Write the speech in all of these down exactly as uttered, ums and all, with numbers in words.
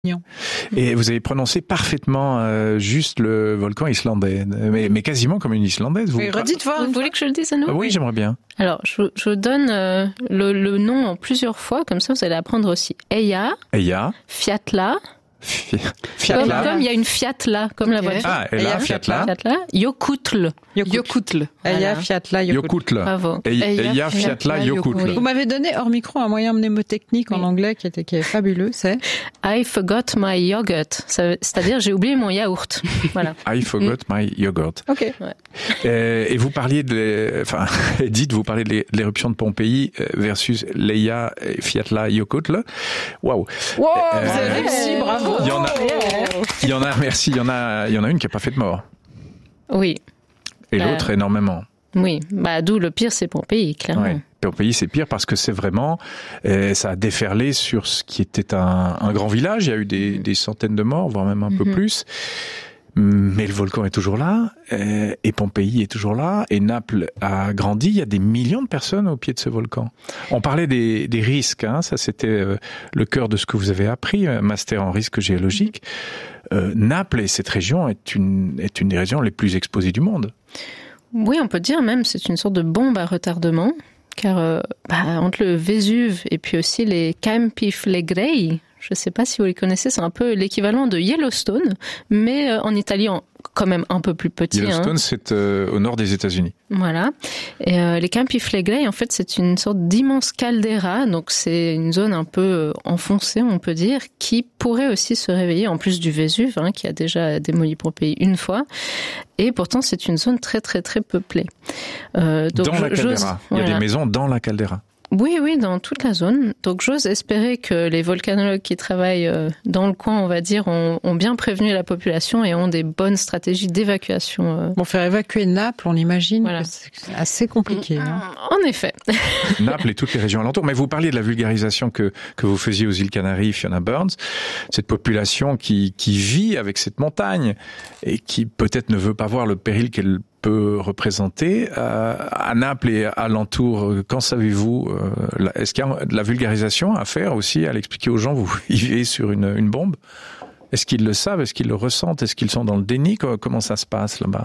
Et vous avez prononcé parfaitement euh, juste le volcan islandais, mais, mais quasiment comme une islandaise. Vous, mais redites voir. Vous voulez que je le dise à nouveau? Oui, j'aimerais bien. Alors, je, je donne euh, le, le nom en plusieurs fois, comme ça vous allez apprendre aussi. Eya, Eya, Fiatla, Fiatla. Comme il y a une Fiat là, comme okay. la voiture. Ah, et là, Fiatla. Fiatla. Yokutl. Yokutl. Eya, Fiatla, Yokutl. Bravo. Eya, Fiatla, Yokutl. Vous m'avez donné hors micro un moyen mnémotechnique oui. en anglais qui était qui est fabuleux, c'est I forgot my yogurt. C'est-à-dire j'ai oublié mon yaourt. Voilà. I forgot my yogurt. Ok. Ouais. Et, et vous parliez de, enfin, Edith, vous parlez de l'éruption de Pompéi versus l'Eya, Fiatla, Yokutl. Waouh. Wow, euh, vous avez réussi, bravo. Il y en a, il y en a, merci, il y en a, il y en a une qui n'a pas fait de mort. Oui. Et bah, l'autre énormément. Oui, bah d'où le pire c'est Pompéi, clairement. Ouais. Pompéi c'est pire parce que c'est vraiment, euh, ça a déferlé sur ce qui était un, un grand village. Il y a eu des, des centaines de morts, voire même un mm-hmm. peu plus. Mais le volcan est toujours là, euh, et Pompéi est toujours là, et Naples a grandi. Il y a des millions de personnes au pied de ce volcan. On parlait des, des risques, hein, ça c'était euh, le cœur de ce que vous avez appris, master en risque géologique. Euh, Naples et cette région est une, est une des régions les plus exposées du monde. Oui, on peut dire même c'est une sorte de bombe à retardement, car euh, bah, entre le Vésuve et puis aussi les Campi Flegrei, je ne sais pas si vous les connaissez, c'est un peu l'équivalent de Yellowstone, mais euh, en Italie, en, quand même un peu plus petit. Yellowstone, hein. c'est euh, au nord des États-Unis. Voilà. Et euh, les Campi Flegrei, en fait, c'est une sorte d'immense caldeira, donc c'est une zone un peu enfoncée, on peut dire, qui pourrait aussi se réveiller, en plus du Vésuve, hein, qui a déjà démoli Pompéi une fois. Et pourtant, c'est une zone très, très, très peuplée. Euh, donc, dans je, la caldeira. Il y a voilà. des maisons dans la caldeira. Oui, oui, dans toute la zone. Donc, j'ose espérer que les volcanologues qui travaillent dans le coin, on va dire, ont, ont bien prévenu la population et ont des bonnes stratégies d'évacuation. Bon, faire évacuer Naples, on imagine voilà. que c'est assez compliqué. Hein. En effet. Naples et toutes les régions alentours. Mais vous parliez de la vulgarisation que, que vous faisiez aux îles Canaries, Fiona Burns. Cette population qui, qui vit avec cette montagne et qui peut-être ne veut pas voir le péril qu'elle peut représenter euh, à Naples et alentour. Qu'en savez-vous euh, Est-ce qu'il y a de la vulgarisation à faire aussi, à l'expliquer aux gens, vous vivez sur une, une bombe? Est-ce qu'ils le savent? Est-ce qu'ils le ressentent? Est-ce qu'ils sont dans le déni? Comment ça se passe là-bas?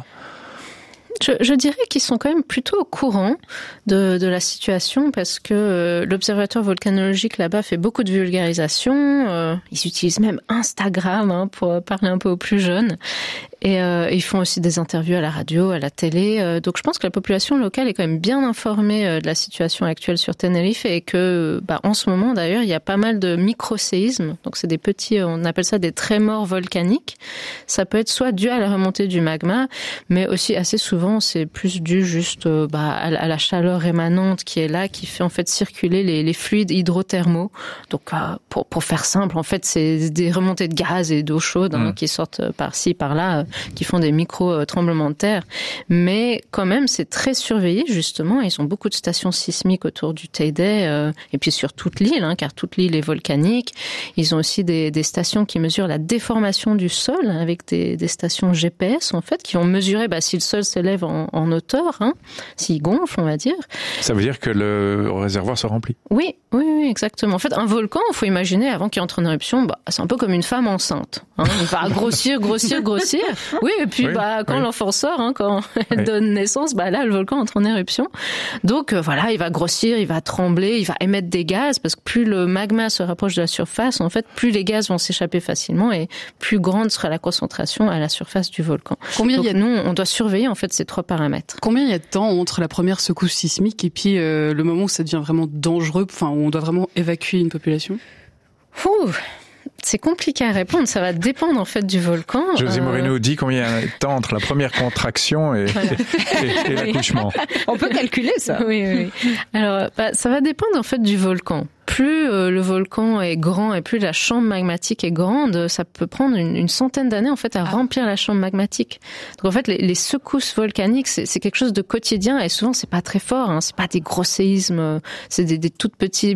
Je, je dirais qu'ils sont quand même plutôt au courant de, de la situation parce que euh, l'Observatoire volcanologique là-bas fait beaucoup de vulgarisation. Euh, ils utilisent même Instagram hein, pour parler un peu aux plus jeunes. Et euh, ils font aussi des interviews à la radio, à la télé. Euh, donc je pense que la population locale est quand même bien informée euh, de la situation actuelle sur Tenerife et que, bah, en ce moment d'ailleurs, il y a pas mal de microséismes. Donc c'est des petits, on appelle ça des trémors volcaniques. Ça peut être soit dû à la remontée du magma, mais aussi assez souvent c'est plus dû juste euh, bah, à, à la chaleur émanante qui est là, qui fait en fait circuler les, les fluides hydrothermaux. Donc euh, pour, pour faire simple, en fait c'est des remontées de gaz et d'eau chaude hein, mmh. qui sortent par-ci, par-là. Qui font des micro-tremblements de terre. Mais quand même, c'est très surveillé, justement. Ils ont beaucoup de stations sismiques autour du Teide, euh, et puis sur toute l'île, hein, car toute l'île est volcanique. Ils ont aussi des, des stations qui mesurent la déformation du sol, avec des, des stations G P S, en fait, qui vont mesurer bah, si le sol s'élève en, en hauteur, hein, s'il gonfle, on va dire. Ça veut dire que le réservoir se remplit? Oui, oui, oui, exactement. En fait, un volcan, il faut imaginer, avant qu'il entre en éruption, bah, c'est un peu comme une femme enceinte. Hein. Il va grossir, grossir, grossir. Oui, et puis oui, bah quand oui. l'enfant sort, hein, quand elle oui. donne naissance, bah là le volcan entre en éruption. Donc euh, voilà, il va grossir, il va trembler, il va émettre des gaz parce que plus le magma se rapproche de la surface, en fait, plus les gaz vont s'échapper facilement et plus grande sera la concentration à la surface du volcan. Combien Donc il y a... nous, on doit surveiller en fait ces trois paramètres. Combien il y a de temps entre la première secousse sismique et puis euh, le moment où ça devient vraiment dangereux, enfin où on doit vraiment évacuer une population? Ouh. C'est compliqué à répondre, ça va dépendre en fait du volcan. José Moreno euh... dit combien il y a de temps entre la première contraction et, voilà. et, et, et l'accouchement. On peut calculer ça. Oui, oui. Alors, bah, ça va dépendre en fait du volcan. Plus euh, le volcan est grand et plus la chambre magmatique est grande, ça peut prendre une, une centaine d'années en fait à ah. remplir la chambre magmatique. Donc en fait, les, les secousses volcaniques, c'est, c'est quelque chose de quotidien et souvent c'est pas très fort. Hein, c'est pas des gros séismes, c'est des, des tout petits,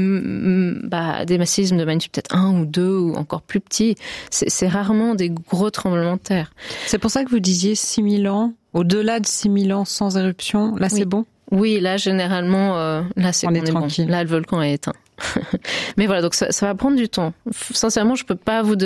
bah, des séismes de magnitude peut-être un ou deux ou encore plus petits. C'est, c'est rarement des gros tremblements de terre. C'est pour ça que vous disiez six mille ans, au-delà de six mille ans sans éruption. Là, oui. c'est bon. Oui, là généralement, euh, là c'est on qu'on est est tranquille. Bon. Là, le volcan est éteint. Mais voilà, donc ça, ça va prendre du temps. Sincèrement, je peux pas vous donner